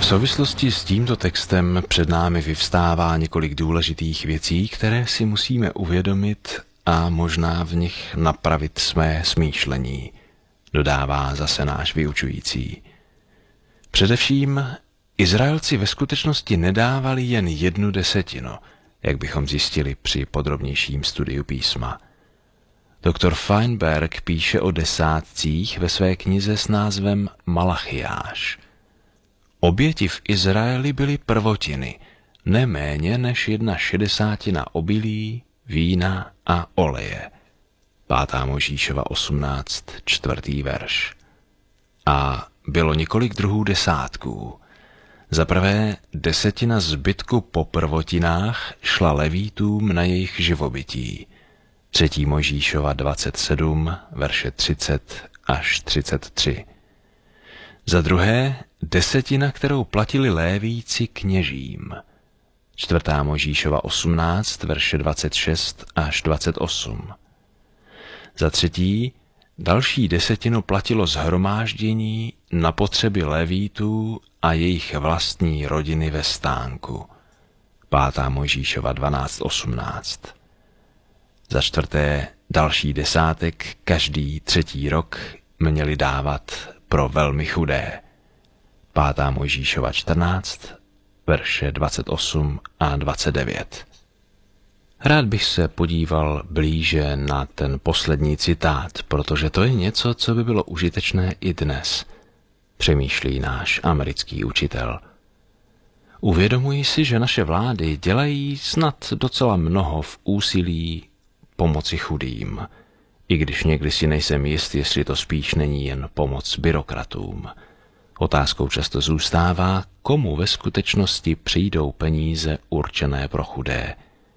souvislosti s tímto textem před námi vyvstává několik důležitých věcí, které si musíme uvědomit a možná v nich napravit své smýšlení, dodává zase náš vyučující. Především Izraelci ve skutečnosti nedávali jen 1/10, jak bychom zjistili při podrobnějším studiu písma. Doktor Feinberg píše o desátcích ve své knize s názvem Malachiáš. Oběti v Izraeli byly prvotiny, neméně než 1/60 obilí, vína a oleje. 5. Mojžíšova 18, 4. verš. A bylo několik druhů desátků. Za prvé 10 zbytku po prvotinách šla levítům na jejich živobytí. 3. Mojžíšova 27, verše 30 až 33. Za druhé 10, kterou platili Lévíci kněžím. 4. Mojžíšova 18, verše 26 až 28. Za třetí další 10 platilo shromáždění na potřeby Lévítů a jejich vlastní rodiny ve stánku. 5. Mojžíšova 12, 18. Za čtvrté další desátek každý 3. rok měli dávat pro velmi chudé. 5. Mojžíšova 14, verše 28 a 29. Rád bych se podíval blíže na ten poslední citát, protože to je něco, co by bylo užitečné i dnes, přemýšlí náš americký učitel. Uvědomuji si, že naše vlády dělají snad docela mnoho v úsilí pomoci chudým, i když někdy si nejsem jist, jestli to spíš není jen pomoc byrokratům. Otázkou často zůstává, komu ve skutečnosti přijdou peníze určené pro chudé.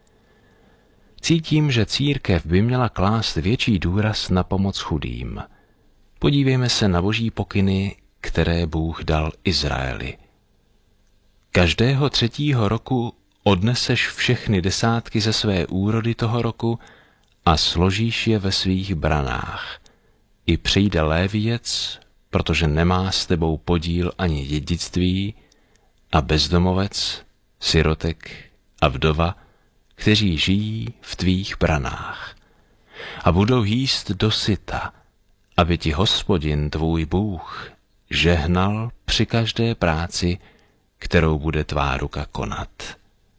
Cítím, že církev by měla klást větší důraz na pomoc chudým. Podívejme se na boží pokyny, které Bůh dal Izraeli. Každého 3. roku odneseš všechny desátky ze své úrody toho roku a složíš je ve svých branách. I přijde léviec, protože nemá s tebou podíl ani dědictví, a bezdomovec, sirotek a vdova, kteří žijí v tvých branách. A budou jíst dosyta, aby ti Hospodin tvůj Bůh žehnal při každé práci, kterou bude tvá ruka konat.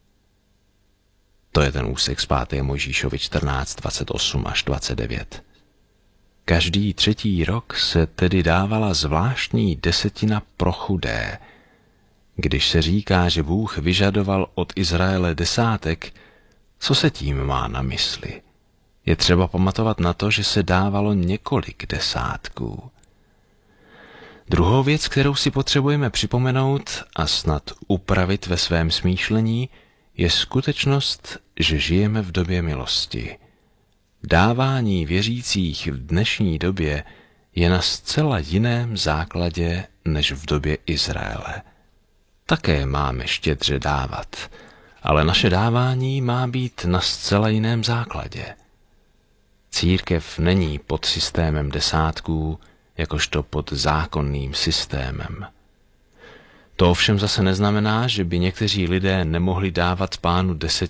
To je ten úsek z 5. Mojžíšovi 14, 28 až 29. Každý 3. rok se tedy dávala zvláštní 10 pro chudé. Když se říká, že Bůh vyžadoval od Izraele desátek, co se tím má na mysli? Je třeba pamatovat na to, že se dávalo několik desátků. Druhou věc, kterou si potřebujeme připomenout a snad upravit ve svém smýšlení, je skutečnost, že žijeme v době milosti. Dávání věřících v dnešní době je na zcela jiném základě než v době Izraele. Také máme štědře dávat, ale naše dávání má být na zcela jiném základě. Církev není pod systémem desátků, jakožto pod zákonným systémem. To ovšem zase neznamená, že by někteří lidé nemohli dávat Pánu 10